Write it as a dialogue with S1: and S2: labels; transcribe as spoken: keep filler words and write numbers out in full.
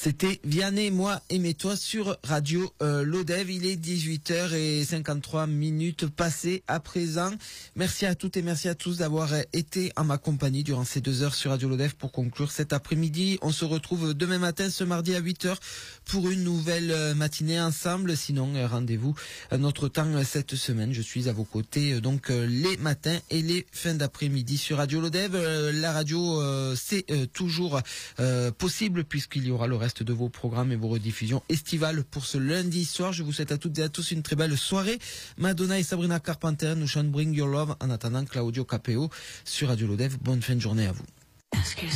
S1: C'était Vianney, moi et toi sur Radio euh, Lodev. Il est dix-huit heures cinquante-trois minutes passées à présent. Merci à toutes et merci à tous d'avoir été en ma compagnie durant ces deux heures sur Radio Lodev pour conclure cet après-midi. On se retrouve demain matin, ce mardi à huit heures pour une nouvelle matinée ensemble. Sinon, rendez-vous à notre temps cette semaine. Je suis à vos côtés donc les matins et les fins d'après-midi sur Radio Lodev. La radio, euh, c'est euh, toujours euh, possible puisqu'il y aura le reste de vos programmes et vos rediffusions estivales pour ce lundi soir. Je vous souhaite à toutes et à tous une très belle soirée. Madonna et Sabrina Carpenter nous chantent Bring Your Love en attendant Claudio Capeo sur Radio Lodev. Bonne fin de journée à vous.